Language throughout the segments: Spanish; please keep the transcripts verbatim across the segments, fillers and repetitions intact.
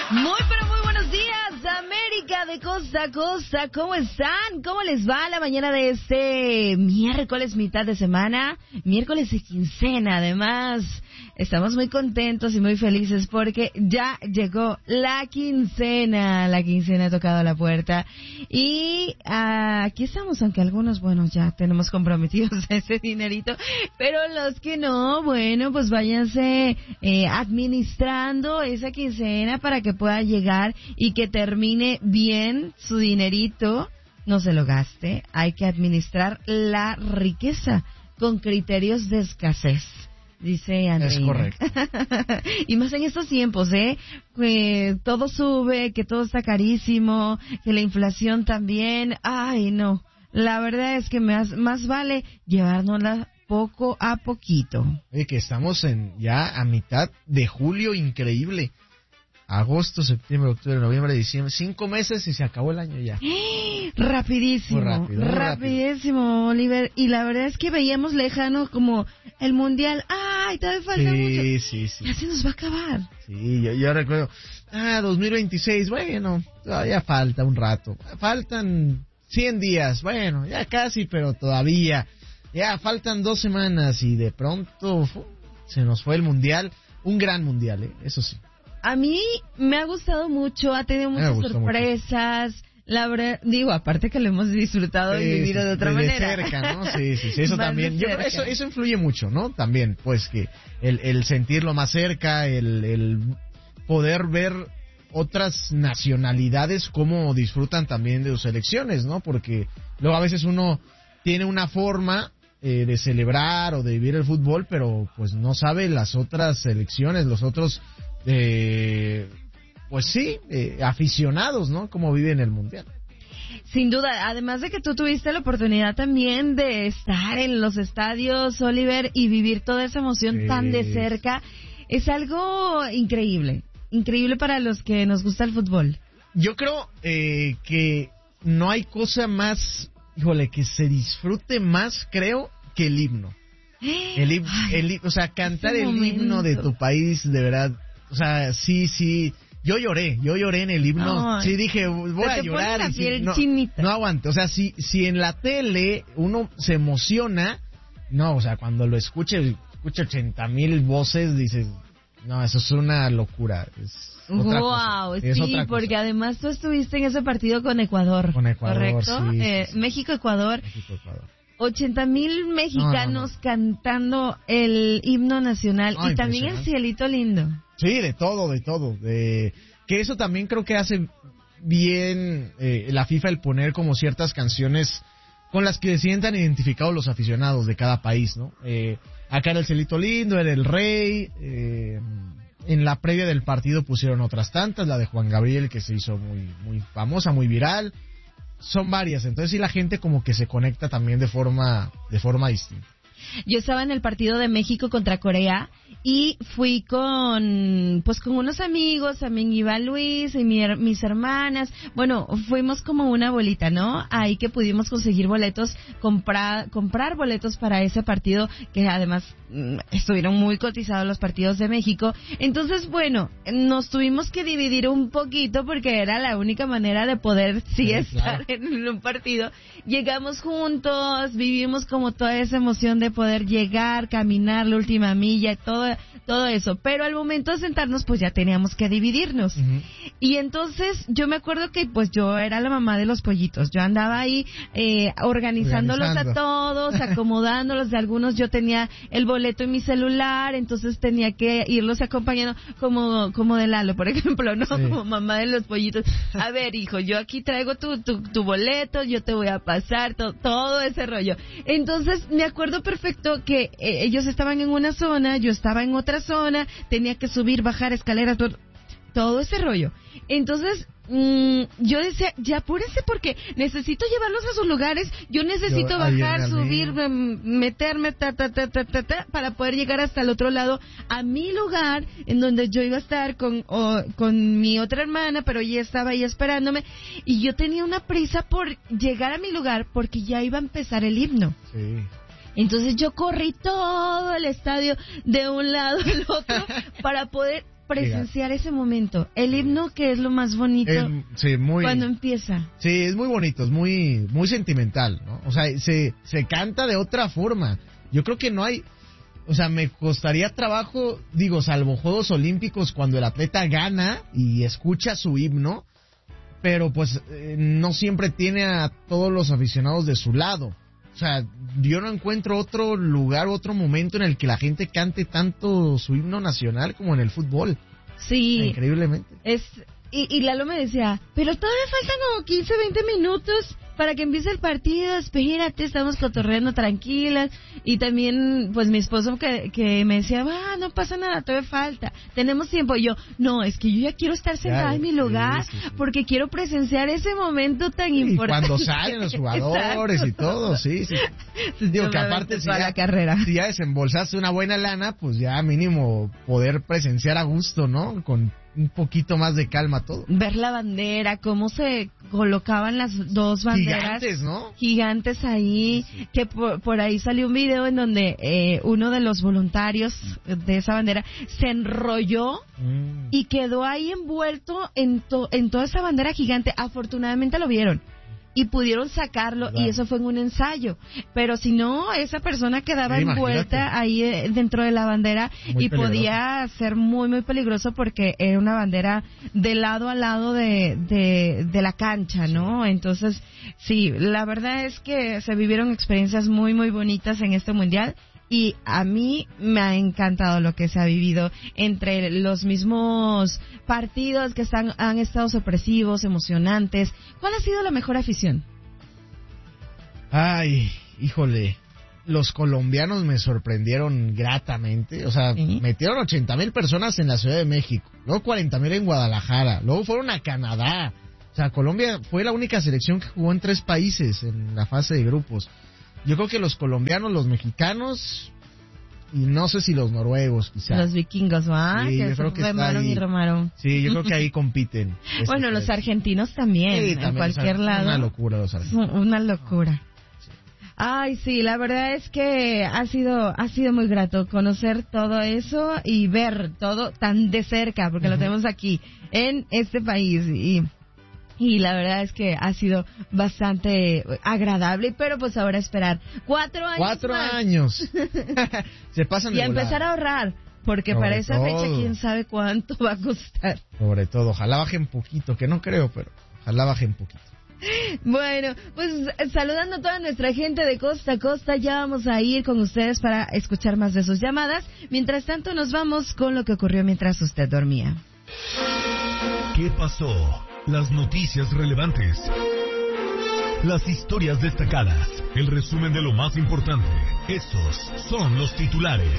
Muy pero muy buenos días, América de costa a costa. ¿Cómo están? ¿Cómo les va la mañana de este miércoles, mitad de semana? Miércoles de quincena, además. Estamos muy contentos y muy felices porque ya llegó la quincena. La quincena ha tocado la puerta. Y uh, aquí estamos, aunque algunos, bueno, ya tenemos comprometidos ese dinerito. Pero los que no, bueno, pues váyanse eh, administrando esa quincena para que pueda llegar y que termine bien su dinerito. No se lo gaste. Hay que administrar la riqueza con criterios de escasez. Dice Andrea. Es correcto. Y más en estos tiempos, ¿eh? Que todo sube, que todo está carísimo, que la inflación también. Ay, no. La verdad es que más, más vale llevárnosla poco a poquito. Oye, que estamos en ya a mitad de julio, increíble. Agosto, septiembre, octubre, noviembre, diciembre, cinco meses y se acabó el año ya. Rapidísimo, muy rápido, muy rapidísimo, rápido. Oliver. Y la verdad es que veíamos lejano como el mundial. ¡Ay, todavía falta sí, mucho! Sí, sí, sí. Ya se nos va a acabar. Sí, yo, yo recuerdo, ah, dos mil veintiséis, bueno, todavía falta un rato. Faltan cien días, bueno, ya casi, pero todavía. Ya faltan dos semanas y de pronto uf, se nos fue el mundial. Un gran mundial, ¿eh? Eso sí. A mí me ha gustado mucho, ha tenido muchas sorpresas. Mucho. La verdad, digo, aparte que lo hemos disfrutado sí, y vivido sí, de otra desde manera. cerca, ¿no? Sí, sí, sí, eso también. Yo creo que eso, eso influye mucho, ¿no? También, pues que el, el sentirlo más cerca, el, el poder ver otras nacionalidades cómo disfrutan también de sus elecciones, ¿no? Porque luego a veces uno tiene una forma eh, de celebrar o de vivir el fútbol, pero pues no sabe las otras elecciones, los otros Eh, pues sí, eh, aficionados, ¿no? Como viven el mundial. Sin duda, además de que tú tuviste la oportunidad también de estar en los estadios, Oliver, y vivir toda esa emoción sí. tan de cerca, es algo increíble, increíble para los que nos gusta el fútbol. Yo creo eh, que no hay cosa más, híjole, que se disfrute más, creo, que el himno. El, Ay, el, o sea, cantar el momento. himno de tu país, de verdad. O sea, sí, sí, yo lloré, yo lloré en el himno, Ay, sí dije, voy a llorar, y sí, no, no aguanto, o sea, si, si en la tele uno se emociona, no, o sea, cuando lo escuche, escucha ochenta mil voces, dices, no, eso es una locura, es otra wow, cosa, sí, es otra porque cosa. Además tú estuviste en ese partido con Ecuador, con Ecuador, ¿correcto? Sí, eh, sí, sí. México-Ecuador. México-Ecuador. ochenta mil mexicanos no, no, no. cantando el himno nacional no, y también el cielito lindo. Sí, de todo, de todo. De... Que eso también creo que hace bien eh, la FIFA el poner como ciertas canciones con las que se sientan identificados los aficionados de cada país, ¿no? Eh, acá era el cielito lindo, era el rey. Eh, en la previa del partido pusieron otras tantas, la de Juan Gabriel que se hizo muy, muy famosa, muy viral. Son varias, entonces sí la gente como que se conecta también de forma de forma distinta. Yo estaba en el partido de México contra Corea y fui con pues con unos amigos, también iba Luis y mi, mis hermanas. Bueno, fuimos como una bolita, ¿no? Ahí que pudimos conseguir boletos, comprar comprar boletos para ese partido que además mmm, estuvieron muy cotizados los partidos de México. Entonces, bueno, nos tuvimos que dividir un poquito porque era la única manera de poder sí, sí estar claro. en un partido. Llegamos juntos, vivimos como toda esa emoción de poder llegar, caminar la última milla, todo todo eso, pero al momento de sentarnos pues ya teníamos que dividirnos. Uh-huh. Y entonces yo me acuerdo que pues yo era la mamá de los pollitos, yo andaba ahí eh, organizándolos Organizando. a todos, acomodándolos, de algunos yo tenía el boleto en mi celular, entonces tenía que irlos acompañando como como de Lalo, por ejemplo, ¿no? Sí. Como mamá de los pollitos. A ver, hijo, yo aquí traigo tu tu, tu boleto, yo te voy a pasar to, todo ese rollo. Entonces me acuerdo perfecto que eh, ellos estaban en una zona, yo estaba en otra zona, tenía que subir, bajar escaleras, todo, todo ese rollo. Entonces, mmm, yo decía, ya apúrense porque necesito llevarlos a sus lugares, yo necesito yo, bajar, subir, meterme, ta, ta, ta, ta, ta, ta, para poder llegar hasta el otro lado, a mi lugar, en donde yo iba a estar con, o, con mi otra hermana, pero ella estaba ahí esperándome, y yo tenía una prisa por llegar a mi lugar, porque ya iba a empezar el himno. Sí. Entonces yo corrí todo el estadio de un lado al otro para poder presenciar ese momento. El himno, que es lo más bonito eh, sí, muy, cuando empieza. Sí, es muy bonito, es muy muy sentimental, ¿no? O sea, se, se canta de otra forma. Yo creo que no hay... O sea, me costaría trabajo, digo, salvo Juegos Olímpicos, cuando el atleta gana y escucha su himno, pero pues eh, no siempre tiene a todos los aficionados de su lado. O sea, yo no encuentro otro lugar, otro momento en el que la gente cante tanto su himno nacional como en el fútbol. Sí. Increíblemente. Es, y, y Lalo me decía, pero todavía faltan como quince, veinte minutos para que empiece el partido, espérate, estamos cotorreando tranquilas. Y también, pues, mi esposo que, que me decía, va, no pasa nada, todavía falta, tenemos tiempo. Y yo, no, es que yo ya quiero estar sentada ya, en mi lugar, sí, sí, sí. porque quiero presenciar ese momento tan sí, importante. Y cuando salen los jugadores y todo, sí, sí. Digo que aparte, si ya, carrera. si ya desembolsaste una buena lana, pues ya mínimo poder presenciar a gusto, ¿no? Con un poquito más de calma todo. Ver la bandera, cómo se colocaban las dos banderas. Gigantes, ¿no? Gigantes ahí, sí, sí. que por, por ahí salió un video en donde eh, uno de los voluntarios de esa bandera se enrolló mm. y quedó ahí envuelto en, to, en toda esa bandera gigante. Afortunadamente lo vieron y pudieron sacarlo, claro. y eso fue en un ensayo, pero si no, esa persona quedaba sí, envuelta imagínate. ahí eh, dentro de la bandera muy y peligroso. Podía ser muy muy peligroso porque era una bandera de lado a lado de, de, de la cancha, ¿no? Sí. Entonces, sí, la verdad es que se vivieron experiencias muy muy bonitas en este mundial. Y a mí me ha encantado lo que se ha vivido entre los mismos partidos que están, han estado sorpresivos, emocionantes. ¿Cuál ha sido la mejor afición? Ay, híjole, los colombianos me sorprendieron gratamente. O sea, ¿sí? metieron ochenta mil personas en la Ciudad de México, luego cuarenta mil en Guadalajara, luego fueron a Canadá. O sea, Colombia fue la única selección que jugó en tres países en la fase de grupos. Yo creo que los colombianos, los mexicanos y no sé si los noruegos, quizás. Los vikingos, ¿va? Sí, que yo creo que remaron y remaron. Sí, yo creo que ahí compiten. Bueno, los argentinos también, sí, también en cualquier lado. Una locura los argentinos. Una locura. Sí. Ay, sí, la verdad es que ha sido ha sido muy grato conocer todo eso y ver todo tan de cerca, porque uh-huh. lo tenemos aquí en este país y... Y la verdad es que ha sido bastante agradable, pero pues ahora esperar cuatro años Cuatro más. años. Se pasan de Y a empezar a ahorrar, porque Sobre para esa todo. fecha quién sabe cuánto va a costar. Sobre todo, ojalá bajen poquito, que no creo, pero ojalá bajen poquito. Bueno, pues saludando a toda nuestra gente de costa a costa, ya vamos a ir con ustedes para escuchar más de sus llamadas. Mientras tanto, nos vamos con lo que ocurrió mientras usted dormía. ¿Qué pasó? Las noticias relevantes, las historias destacadas, el resumen de lo más importante. Estos son los titulares.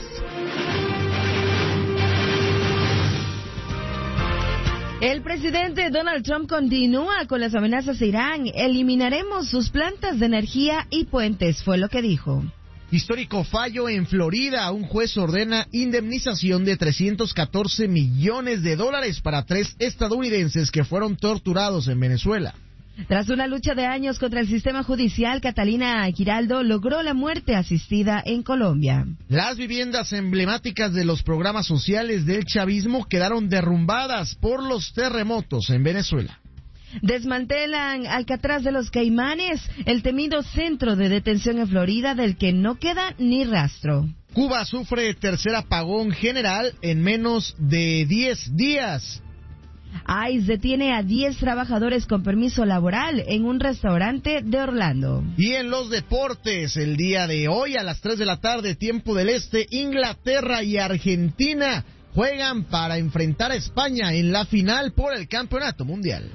El presidente Donald Trump continúa con las amenazas a Irán. Eliminaremos sus plantas de energía y puentes, fue lo que dijo. Histórico fallo en Florida. Un juez ordena indemnización de trescientos catorce millones de dólares para tres estadounidenses que fueron torturados en Venezuela. Tras una lucha de años contra el sistema judicial, Catalina Giraldo logró la muerte asistida en Colombia. Las viviendas emblemáticas de los programas sociales del chavismo quedaron derrumbadas por los terremotos en Venezuela. Desmantelan Alcatraz de los Caimanes, el temido centro de detención en Florida del que no queda ni rastro. Cuba sufre tercer apagón general en menos de diez días. ICE detiene a diez trabajadores con permiso laboral en un restaurante de Orlando. Y en los deportes, el día de hoy a las tres de la tarde, tiempo del este, Inglaterra y Argentina juegan para enfrentar a España en la final por el Campeonato Mundial.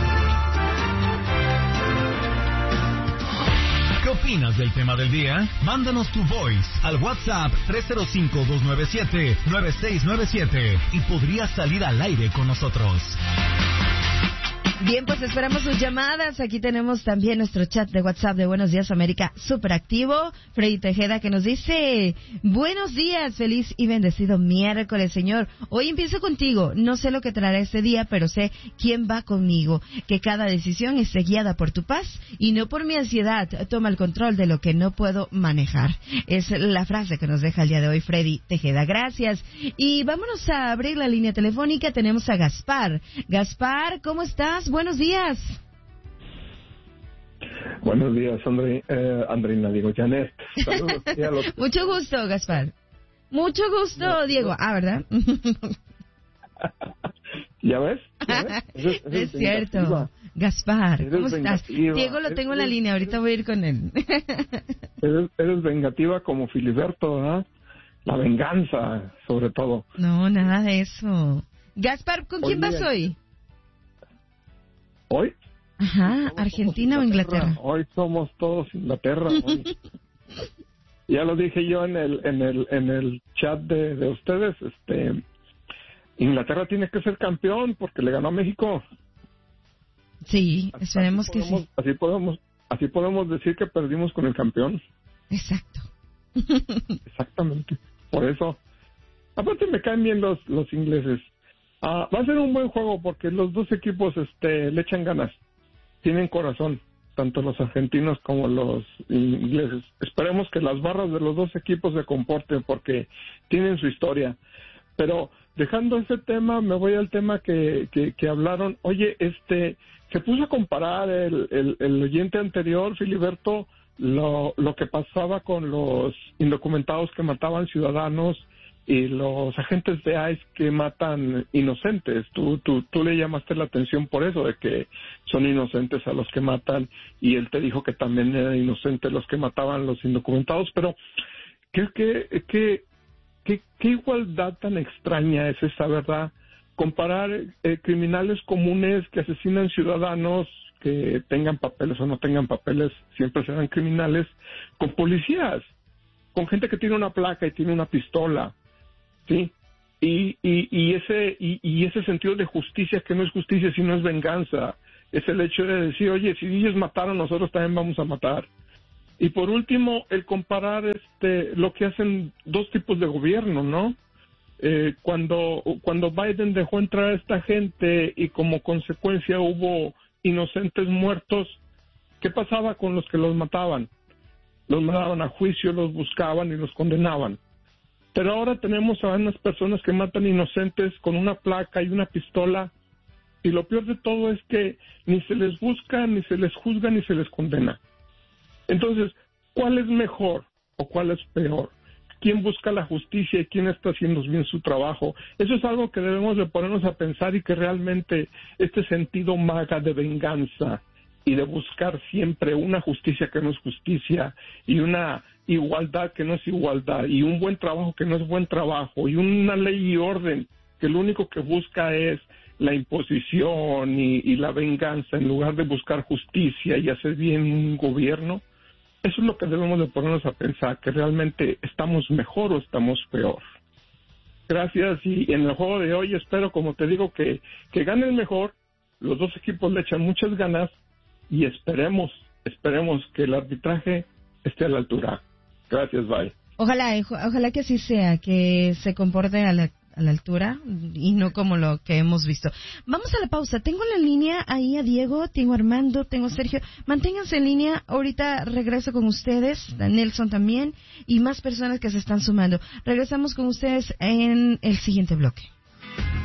¿Qué opinas del tema del día? Mándanos tu voice al WhatsApp tres cero cinco, dos nueve siete, nueve seis nueve siete y podrías salir al aire con nosotros. Bien, pues esperamos sus llamadas. Aquí tenemos también nuestro chat de WhatsApp de Buenos Días América súper activo. Freddy Tejeda que nos dice: buenos días, feliz y bendecido miércoles, Señor. Hoy empiezo contigo. No sé lo que traerá este día, pero sé quién va conmigo. Que cada decisión esté guiada por tu paz y no por mi ansiedad. Toma el control de lo que no puedo manejar. Es la frase que nos deja el día de hoy Freddy Tejeda. Gracias. Y vámonos a abrir la línea telefónica. Tenemos a Gaspar. Gaspar, ¿cómo estás? Buenos días. Buenos días, André, eh, Andreina, digo, Janet. Saludos. Los... Mucho gusto, Gaspar. Mucho gusto, no, Diego. No. Ah, ¿verdad? ¿Ya ves? ¿Ya ves? Eso, eso es, es cierto. Gaspar, ¿cómo estás? Diego lo tengo en la línea, ahorita voy a ir con él. Eres, eres vengativa como Filiberto, ¿verdad? La venganza, sobre todo. No, nada de eso. Gaspar, ¿con quién vas hoy? ¿Hoy? Ajá, ¿Argentina o Inglaterra? Hoy somos todos Inglaterra. Hoy. Ya lo dije yo en el en el en el chat de, de ustedes, este Inglaterra tiene que ser campeón porque le ganó a México. Sí, esperemos que podemos, sí. Así podemos así podemos decir que perdimos con el campeón. Exacto. Exactamente. Por eso, aparte me caen bien los los ingleses. Ah, va a ser un buen juego porque los dos equipos este, le echan ganas, tienen corazón, tanto los argentinos como los ingleses. Esperemos que las barras de los dos equipos se comporten porque tienen su historia. Pero dejando ese tema, me voy al tema que, que, que hablaron. Oye, este, se puso a comparar el, el, el oyente anterior, Filiberto, lo, lo que pasaba con los indocumentados que mataban ciudadanos y los agentes de I C E que matan inocentes. Tú, tú, tú le llamaste la atención por eso, de que son inocentes a los que matan, y él te dijo que también eran inocentes los que mataban los indocumentados, pero ¿qué, qué, qué, qué, qué igualdad tan extraña es esa, verdad? Comparar eh, criminales comunes que asesinan ciudadanos, que tengan papeles o no tengan papeles, siempre serán criminales, con policías, con gente que tiene una placa y tiene una pistola. Sí, y, y, y ese y, y ese sentido de justicia que no es justicia sino es venganza, es el hecho de decir, oye, si ellos mataron, nosotros también vamos a matar. Y por último, el comparar este lo que hacen dos tipos de gobierno, ¿no? Eh, cuando cuando Biden dejó entrar a esta gente y como consecuencia hubo inocentes muertos, ¿qué pasaba con los que los mataban? Los mandaban a juicio, los buscaban y los condenaban. Pero ahora tenemos a unas personas que matan inocentes con una placa y una pistola, y lo peor de todo es que ni se les busca, ni se les juzga, ni se les condena. Entonces, ¿cuál es mejor o cuál es peor? ¿Quién busca la justicia y quién está haciendo bien su trabajo? Eso es algo que debemos de ponernos a pensar, y que realmente este sentido maga de venganza y de buscar siempre una justicia que no es justicia, y una igualdad que no es igualdad, y un buen trabajo que no es buen trabajo, y una ley y orden que lo único que busca es la imposición y, y la venganza, en lugar de buscar justicia y hacer bien un gobierno. Eso es lo que debemos de ponernos a pensar, que realmente estamos mejor o estamos peor. Gracias, y en el juego de hoy espero, como te digo, que, que gane el mejor. Los dos equipos le echan muchas ganas, y esperemos, esperemos que el arbitraje esté a la altura. Gracias, bye. Ojalá, ojalá que así sea, que se comporte a la, a la altura y no como lo que hemos visto. Vamos a la pausa. Tengo en la línea ahí a Diego, tengo a Armando, tengo a Sergio. Manténganse en línea, ahorita regreso con ustedes, a Nelson también, y más personas que se están sumando. Regresamos con ustedes en el siguiente bloque.